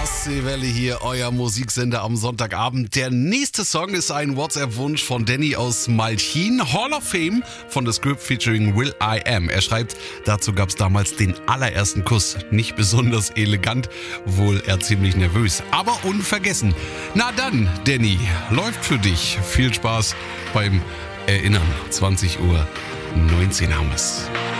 Ostseewelle hier, euer Musiksender am Sonntagabend. Der nächste Song ist ein WhatsApp-Wunsch von Danny aus Malchin. Hall of Fame von The Script featuring Will I Am. Er schreibt, dazu gab es damals den allerersten Kuss. Nicht besonders elegant, wohl eher ziemlich nervös, aber unvergessen. Na dann, Danny, läuft für dich. Viel Spaß beim Erinnern. 20:19 Uhr haben wir's.